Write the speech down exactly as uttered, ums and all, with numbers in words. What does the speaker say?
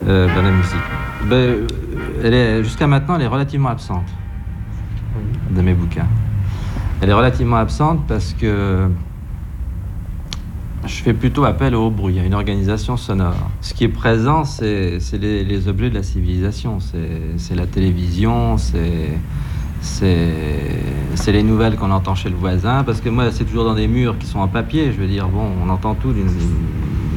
euh, dans la musique. Ben, elle est, jusqu'à maintenant, elle est relativement absente de mes bouquins. Elle est relativement absente parce que je fais plutôt appel au bruit, à une organisation sonore. Ce qui est présent, c'est, c'est les, les objets de la civilisation. C'est, c'est la télévision, c'est, c'est, c'est les nouvelles qu'on entend chez le voisin. Parce que moi, c'est toujours dans des murs qui sont en papier. Je veux dire, bon, on entend tout d'une,